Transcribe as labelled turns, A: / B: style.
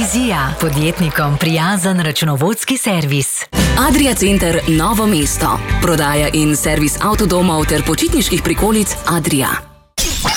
A: Vizija, podjetnikom prijazen računovodski servis.
B: Adria Center Novo mesto. Prodaja in servis avtodomov ter počitniških prikolic Adria.